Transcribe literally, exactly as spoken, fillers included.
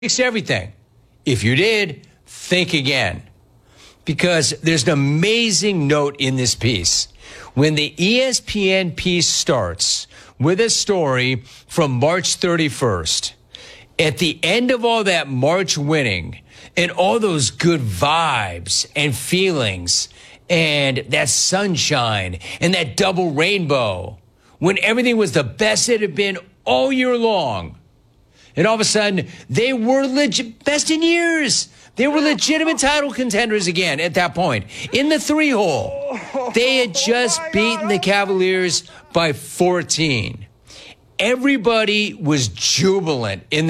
fix everything. If you did, think again. Because there's an amazing note in this piece. When the E S P N piece starts with a story from March thirty-first, at the end of all that March winning and all those good vibes and feelings and that sunshine and that double rainbow, when everything was the best it had been all year long, and all of a sudden they were legit best in years. They were legitimate title contenders again at that point in the three hole. They had just beaten the Cavaliers by fourteen. Everybody was jubilant in